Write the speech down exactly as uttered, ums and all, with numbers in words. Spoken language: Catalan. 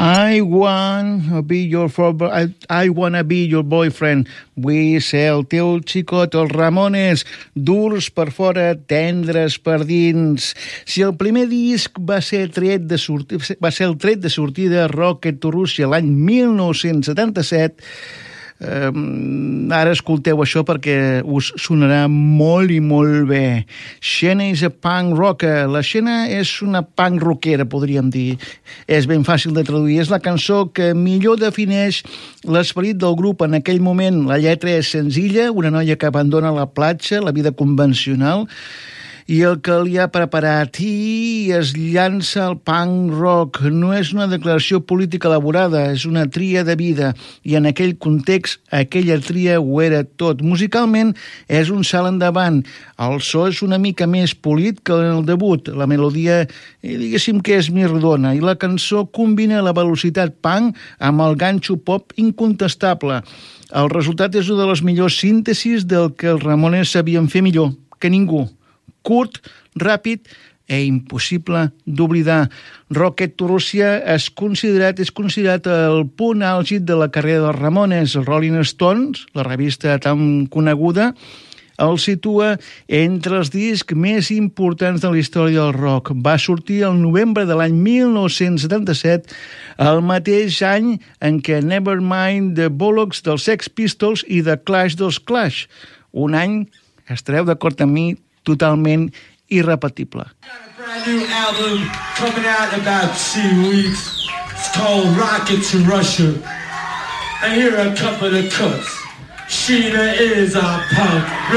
I want be your for I, I wanna be your boyfriend. Vull ser el teu xicot, els Ramones, durs per fora, tendres per dins. Si el primer disc va ser tret de sortir, va ser el tret de sortida Rocket to Russia l'any mil nou-cents setanta-set, Um, ara escolteu això perquè us sonarà molt i molt bé. Xena is a punk rocker. La Xena és una punk rockera, podríem dir. És ben fàcil de traduir. És la cançó que millor defineix l'esperit del grup en aquell moment. La lletra és senzilla, una noia que abandona la platja, la vida convencional, i el que li ha preparat, i es llança al punk rock. No és una declaració política elaborada, és una tria de vida, i en aquell context aquella tria ho era tot. Musicalment és un salt endavant, el so és una mica més polit que en el debut, la melodia diguéssim que és més rodona, i la cançó combina la velocitat punk amb el ganxo pop incontestable. El resultat és una de les millors síntesis del que els Ramones sabien fer millor que ningú. Curt, ràpid e impossible d'oblidar. Rocket to Russia és considerat, és considerat el punt àlgid de la carrera dels Ramones. Els Rolling Stones, la revista tan coneguda, el situa entre els discs més importants de la història del rock. Va sortir el novembre de l'any mil nou-cents setanta-set, el mateix any en què Nevermind the Bollocks dels Sex Pistols i The Clash dels Clash. Un any, estareu d'acord amb mi, totalment irrepetible. Got a brand new album coming out in about two weeks. It's called Rocket to Russia. And here are a couple of cuts. Sheena is our punk.